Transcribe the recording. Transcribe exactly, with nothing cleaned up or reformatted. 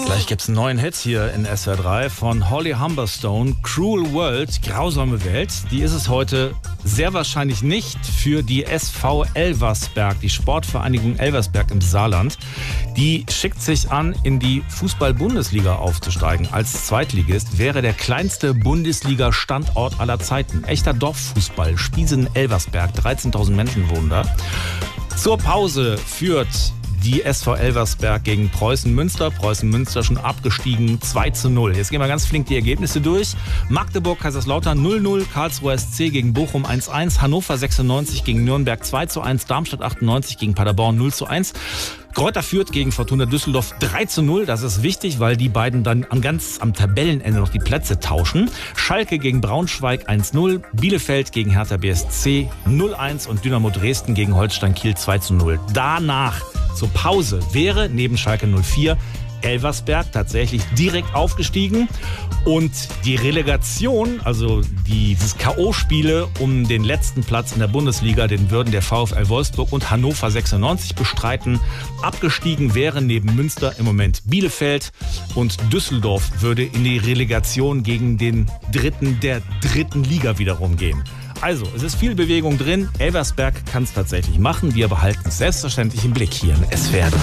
Gleich gibt es einen neuen Hit hier in S W R drei von Holly Humberstone, Cruel World, grausame Welt. Die ist es heute sehr wahrscheinlich nicht für die S V Elversberg, die Sportvereinigung Elversberg im Saarland. Die schickt sich an, in die Fußball-Bundesliga aufzusteigen. Als Zweitligist wäre der kleinste Bundesliga-Standort aller Zeiten. Echter Dorffußball, Spiesen-Elversberg, dreizehntausend Menschen wohnen da. Zur Pause führt die S V Elversberg gegen Preußen Münster. Preußen Münster schon abgestiegen, zwei zu null. Jetzt gehen wir ganz flink die Ergebnisse durch. Magdeburg, Kaiserslautern null null, Karlsruher S C gegen Bochum eins eins, Hannover sechsundneunzig gegen Nürnberg zwei zu eins, Darmstadt achtundneunzig gegen Paderborn null zu eins. Greuther Fürth gegen Fortuna Düsseldorf drei zu null. Das ist wichtig, weil die beiden dann am ganz am Tabellenende noch die Plätze tauschen. Schalke gegen Braunschweig eins null, Bielefeld gegen Hertha B S C null eins und Dynamo Dresden gegen Holstein Kiel zwei zu null. Danach zur Pause wäre neben Schalke null vier Elversberg tatsächlich direkt aufgestiegen und die Relegation, also die, dieses K O-Spiele um den letzten Platz in der Bundesliga, den würden der VfL Wolfsburg und Hannover sechsundneunzig bestreiten. Abgestiegen wären neben Münster im Moment Bielefeld und Düsseldorf würde in die Relegation gegen den Dritten der dritten Liga wiederum gehen. Also, es ist viel Bewegung drin. Elversberg kann es tatsächlich machen. Wir behalten es selbstverständlich im Blick hier in S W R drei.